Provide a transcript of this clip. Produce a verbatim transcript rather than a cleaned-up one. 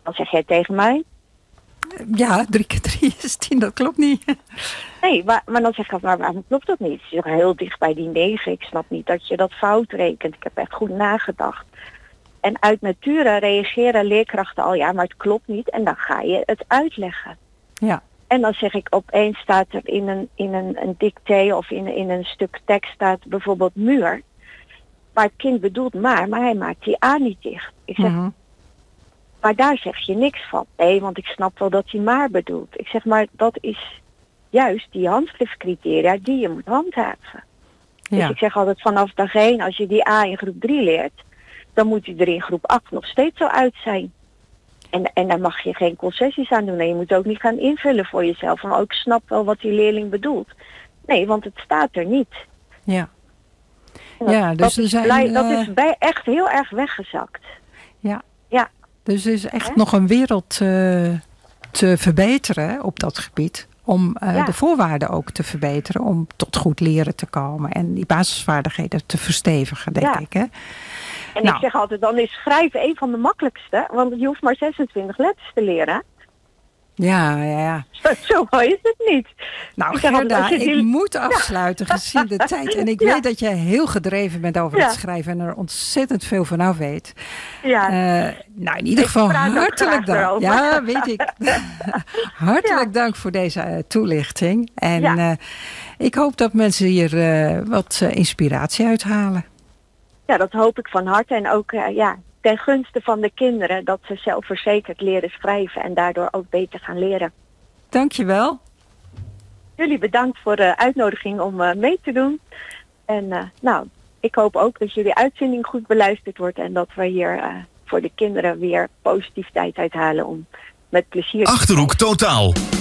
Dan zeg jij tegen mij. Ja, drie keer drie is tien, dat klopt niet. Nee, maar, maar dan zeg ik, maar waarom klopt dat niet? Je zegt heel dicht bij die negen. Ik snap niet dat je dat fout rekent. Ik heb echt goed nagedacht. En uit nature reageren leerkrachten al, ja, maar het klopt niet. En dan ga je het uitleggen. Ja. En dan zeg ik, opeens staat er in een, in een, een dicté of in, in een stuk tekst staat bijvoorbeeld muur. Maar het kind bedoelt maar, maar hij maakt die A niet dicht. Ik zeg, Mm-hmm. maar daar zeg je niks van. Nee, want ik snap wel dat hij maar bedoelt. Ik zeg, maar dat is juist die handschriftcriteria die je moet handhaven. Ja. Dus ik zeg altijd vanaf dag één, als je die A in groep drie leert, dan moet die er in groep acht nog steeds zo uit zijn. En, en daar mag je geen concessies aan doen. En je moet ook niet gaan invullen voor jezelf. Van, oh, ik snap wel wat die leerling bedoelt. Nee, want het staat er niet. Ja. Dat, Ja, dus dat, er is, zijn, blij, dat uh, is bij echt heel erg weggezakt. Ja. Ja. Dus er is echt Hè? nog een wereld uh, te verbeteren op dat gebied. Om uh, Ja. de voorwaarden ook te verbeteren. Om tot goed leren te komen. En die basisvaardigheden te verstevigen, denk Ja. ik. Hè? En nou. ik zeg altijd, dan is schrijven een van de makkelijkste. Want je hoeft maar zesentwintig letters te leren. Ja, ja, ja. Zo, zo is het niet. Nou ik zeg Gerda, altijd, ik die... moet afsluiten ja. gezien de tijd. En ik ja. weet dat jij heel gedreven bent over ja. het schrijven. En er ontzettend veel van af weet. Ja. Uh, nou, in ieder geval hartelijk dank. Erover. Ja, weet ik. hartelijk ja. dank voor deze uh, toelichting. En ja. uh, ik hoop dat mensen hier uh, wat uh, inspiratie uithalen. Ja, dat hoop ik van harte. En ook uh, ja, ten gunste van de kinderen dat ze zelfverzekerd leren schrijven en daardoor ook beter gaan leren. Dankjewel. Jullie bedankt voor de uitnodiging om uh, mee te doen. En uh, nou, ik hoop ook dat jullie uitzending goed beluisterd wordt en dat we hier uh, voor de kinderen weer positiviteit uithalen om met plezier... Achterhoek Totaal.